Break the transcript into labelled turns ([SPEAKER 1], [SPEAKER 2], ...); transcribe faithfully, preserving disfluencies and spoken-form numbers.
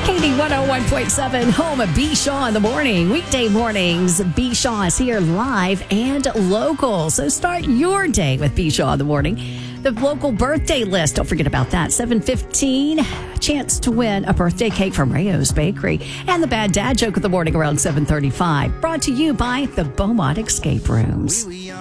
[SPEAKER 1] Katie one oh one point seven, home of B. Shaw in the morning. Weekday mornings, B. Shaw is here live and local. So start your day with B. Shaw in the morning. The local birthday list, don't forget about that. seven fifteen, chance to win a birthday cake from Rayo's Bakery. And the Bad Dad Joke of the morning around seven thirty-five. Brought to you by the Beaumont Escape Rooms.